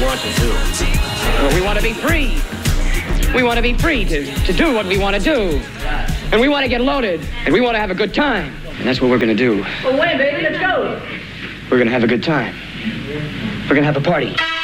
want to do? Well, we want to be free. We want to be free to do what we want to do. And we want to get loaded. And we want to have a good time. And that's what we're going to do. Well, when, baby? Let's go. We're going to have a good time. We're going to have a party.